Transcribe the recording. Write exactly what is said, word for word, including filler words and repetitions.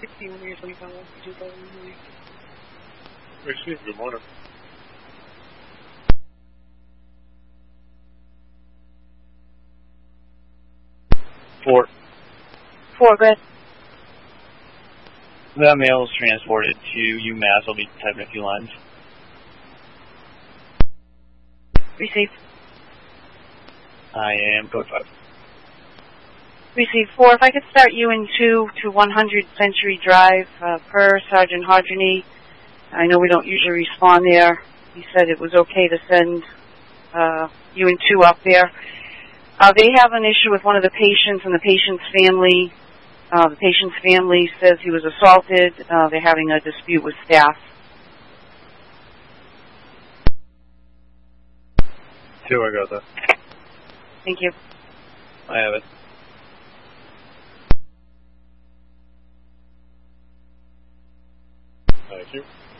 sixteen hundred twenty-five, two thousand. Excuse me, good morning. Four. Four, go ahead. That mail is transported to UMass. I'll be typing a few lines. Received. I am code five. Received. Four, if I could start you in two to one hundred Century Drive, uh, per Sergeant Hodgeny. I know we don't usually respond there. He said it was okay to send uh, you and two up there. Uh, they have an issue with one of the patients and the patient's family. Uh, the patient's family says he was assaulted. Uh, they're having a dispute with staff. Two, I got that. Thank you. I have it. Thank you.